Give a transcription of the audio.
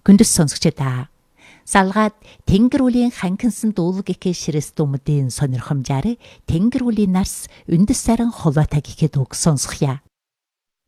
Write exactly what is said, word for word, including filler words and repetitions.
Күндүс сонсогчдаа салгаад тэнгэр үлийн ханкинсан дуулаг гэхээ ширэс думдын сонирхомжаар тэнгэр үлийн нарс үндэс саран холоотаг гэхэд үг сонсохъя.